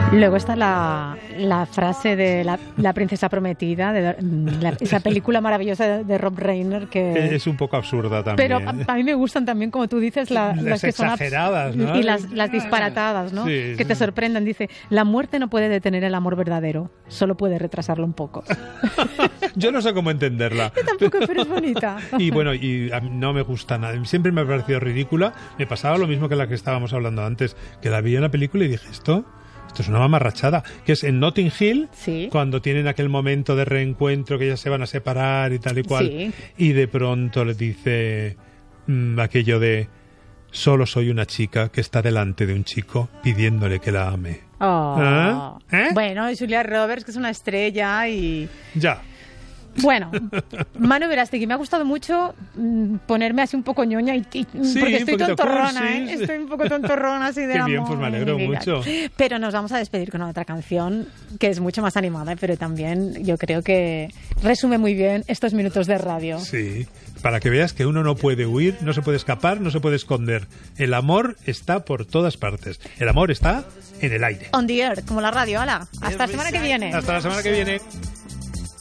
Luego está la frase de la princesa prometida, esa película maravillosa de Rob Reiner que es un poco absurda también. Pero a mí me gustan también, como tú dices, las que son exageradas, ¿no? Y las disparatadas, ¿no? Sí, que te sorprendan. Dice, la muerte no puede detener el amor verdadero, solo puede retrasarlo un poco. Yo no sé cómo entenderla. Yo tampoco, pero es bonita. Y bueno, a mí no me gusta nada. Siempre me ha parecido ridícula. Me pasaba lo mismo que la que estábamos hablando antes, que la vi en la película y dije, esto es una mamarrachada, que es en Notting Hill, sí, cuando tienen aquel momento de reencuentro que ya se van a separar y tal y cual, sí, y de pronto le dice aquello de solo soy una chica que está delante de un chico pidiéndole que la ame. Oh. ¿Eh? Bueno, Julia Roberts, que es una estrella y... Ya. Bueno, Manu Verástegui, me ha gustado mucho ponerme así un poco ñoña porque estoy tontorrona, sí. Estoy un poco tontorrona así de Qué amor. bien, pues me alegro mucho. Pero nos vamos a despedir con otra canción que es mucho más animada, pero también yo creo que resume muy bien estos minutos de radio. Sí, para que veas que uno no puede huir, no se puede escapar, no se puede esconder. El amor está por todas partes. El amor está en el aire. On the air, como la radio. ¡Hala! Hasta la semana que viene. Hasta la semana que viene.